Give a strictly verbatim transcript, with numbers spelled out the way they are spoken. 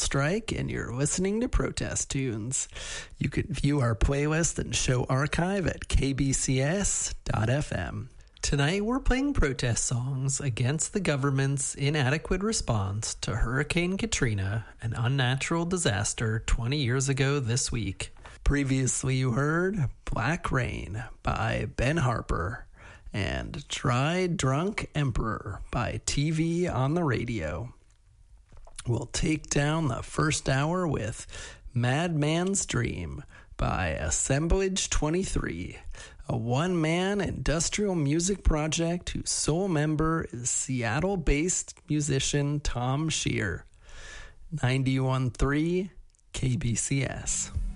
strike and you're listening to Protest Tunes. You can view our playlist and show archive at k b c s dot f m. Tonight we're playing protest songs against the government's inadequate response to Hurricane Katrina, an unnatural disaster twenty years ago this week. Previously you heard Black Rain by Ben Harper and Dry Drunk Emperor by T V on the Radio. We'll take down the first hour with Madman's Dream by Assemblage twenty-three, a one-man industrial music project whose sole member is Seattle-based musician Tom Shear. ninety-one point three K B C S.